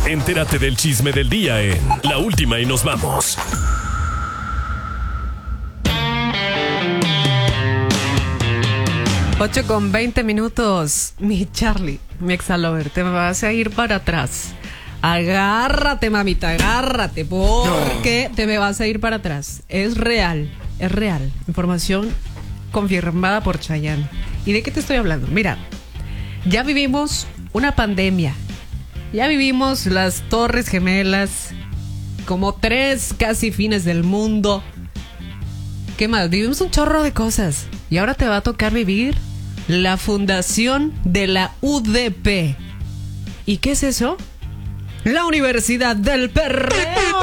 Entérate del chisme del día en La Última y Nos Vamos. Ocho con 20 minutos. Mi Charlie, mi ex-lover, te vas a ir para atrás. Agárrate, mamita, agárrate, porque te me vas a ir para atrás. Es real. Información confirmada por Chayanne. ¿Y de qué te estoy hablando? Mira, ya vivimos una pandemia. Ya vivimos las Torres Gemelas, como 3 casi fines del mundo. ¿Qué más? Vivimos un chorro de cosas. Y ahora te va a tocar vivir la fundación de la UDP. ¿Y qué es eso? La Universidad del Perreo.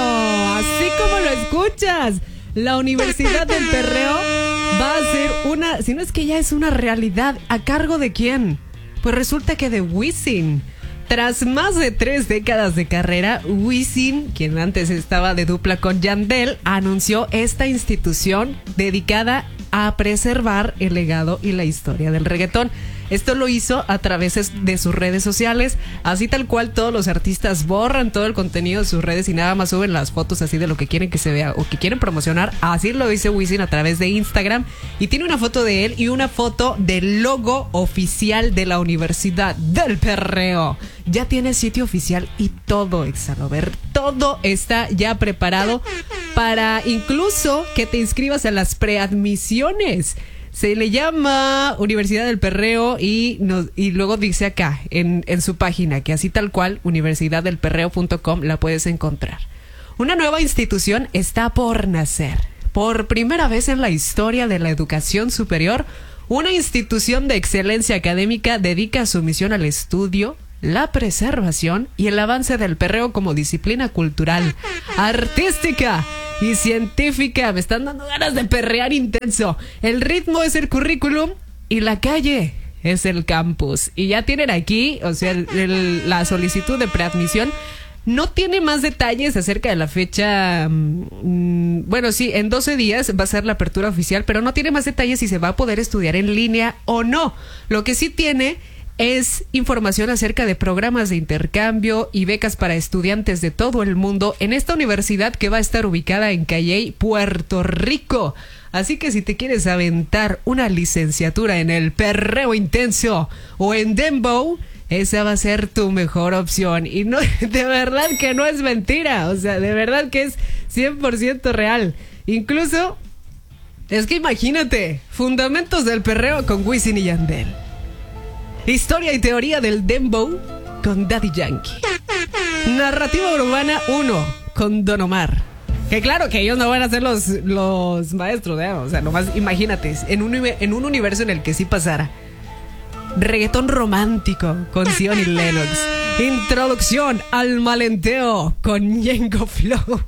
Así como lo escuchas. La Universidad del Perreo va a ser una, si no es que ya es una realidad. ¿A cargo de quién? Pues resulta que de Wisin. Tras más de 3 décadas de carrera, Wisin, quien antes estaba de dupla con Yandel, anunció esta institución dedicada a preservar el legado y la historia del reggaetón. Esto lo hizo a través de sus redes sociales, así tal cual todos los artistas borran todo el contenido de sus redes y nada más suben las fotos así de lo que quieren que se vea o que quieren promocionar. Así lo dice Wisin a través de Instagram y tiene una foto de él y una foto del logo oficial de la Universidad del Perreo. Ya tiene sitio oficial y todo, ex-lover, todo está ya preparado para incluso que te inscribas a las preadmisiones. Se le llama Universidad del Perreo y luego dice acá en su página que así tal cual, universidaddelperreo.com, la puedes encontrar. Una nueva institución está por nacer. Por primera vez en la historia de la educación superior, una institución de excelencia académica dedica su misión al estudio, la preservación y el avance del perreo como disciplina cultural, artística y científica. Me están dando ganas de perrear intenso. El ritmo es el currículum y la calle es el campus. Y ya tienen aquí, o sea, la solicitud de preadmisión. No tiene más detalles acerca de la fecha. Bueno, sí, en 12 días va a ser la apertura oficial, pero no tiene más detalles si se va a poder estudiar en línea o no. Lo que sí tiene es información acerca de programas de intercambio y becas para estudiantes de todo el mundo en esta universidad que va a estar ubicada en Calley, Puerto Rico. Así que si te quieres aventar una licenciatura en el perreo intenso o en dembow, esa va a ser tu mejor opción. Y no, de verdad que no es mentira, o sea, de verdad que es 100% real. Incluso, es que imagínate, fundamentos del perreo con Wisin y Yandel. Historia y teoría del dembow con Daddy Yankee. Narrativa urbana 1 con Don Omar. Que claro que ellos no van a ser los maestros, ¿eh? O sea, nomás imagínate, en un universo en el que sí pasara. Reggaetón romántico con Zion y Lennox. Introducción al malenteo con Ñengo Flow.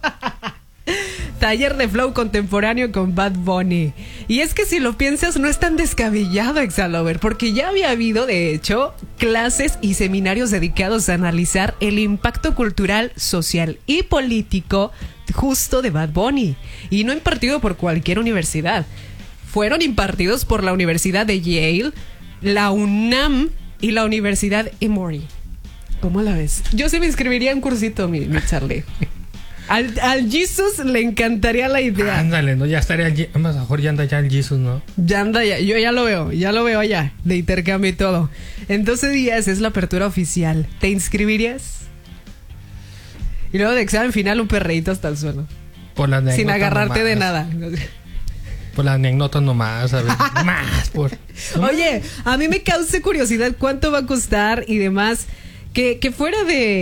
Taller de flow contemporáneo con Bad Bunny. Y es que si lo piensas no es tan descabellado, ex-lover, porque ya había habido de hecho clases y seminarios dedicados a analizar el impacto cultural, social y político justo de Bad Bunny, y no impartido por cualquier universidad. Fueron impartidos por la Universidad de Yale, la UNAM y la Universidad Emory. ¿Cómo la ves? Yo sí me inscribiría en un cursito, mi Charlie. Al Jesus le encantaría la idea. Ándale, ¿no? Ya estaría, a lo mejor ya anda ya el Jesus, ¿no? Ya anda, yo ya lo veo allá, de intercambio y todo. En 12 días es la apertura oficial. ¿Te inscribirías? Y luego de examen final un perreíto hasta el suelo. Por la anécdota, sin agarrarte nomás. de nada. Por la anécdota nomás, ¿sabes? Más por... Oye, a mí me causa curiosidad cuánto va a costar y demás. Que fuera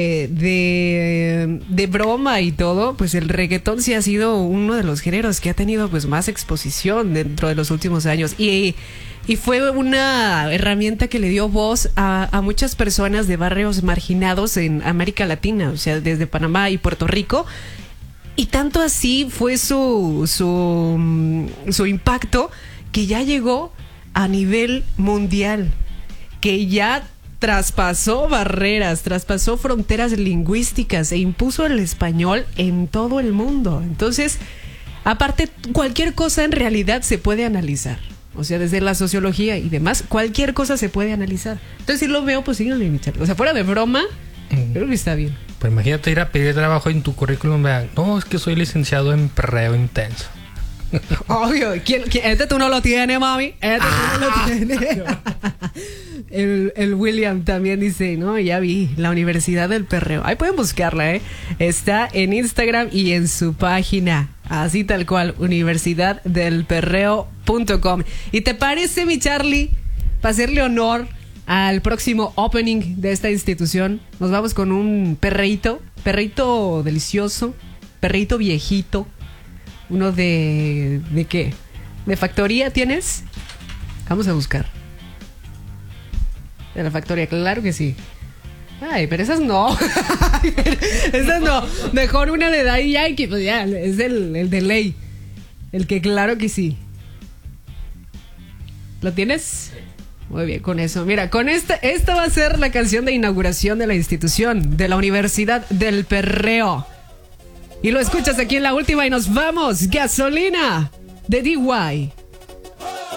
de broma y todo, pues el reggaetón sí ha sido uno de los géneros que ha tenido pues más exposición dentro de los últimos años. Y fue una herramienta que le dio voz a muchas personas de barrios marginados en América Latina, o sea, desde Panamá y Puerto Rico. Y tanto así fue su impacto que ya llegó a nivel mundial, que ya traspasó barreras, traspasó fronteras lingüísticas e impuso el español en todo el mundo. Entonces, aparte, cualquier cosa en realidad se puede analizar. O sea, desde la sociología y demás, cualquier cosa se puede analizar. Entonces, si lo veo, pues síganle, mi Charlie. O sea, fuera de broma, Creo que está bien. Pues imagínate ir a pedir trabajo y en tu currículum vean, no, es que soy licenciado en perreo intenso. Obvio. Este tú no lo tienes, mami. Este tú no lo tienes. El William también dice, no, ya vi, la Universidad del Perreo. Ahí pueden buscarla, ¿eh? Está en Instagram y en su página. Así tal cual, universidaddelperreo.com. ¿Y te parece, mi Charlie, para hacerle honor al próximo opening de esta institución, nos vamos con un perreíto delicioso, perreíto viejito, uno ¿de qué? ¿De factoría tienes? Vamos a buscar. De la factoría, claro que sí. Ay, pero esas no. Esas no. Mejor una de Daddy Yankee, pues ya, es el de ley. El que claro que sí. ¿Lo tienes? Muy bien, con eso. Mira, con esta va a ser la canción de inauguración de la institución, de la Universidad del Perreo. Y lo escuchas aquí en la última y nos vamos. Gasolina de DY.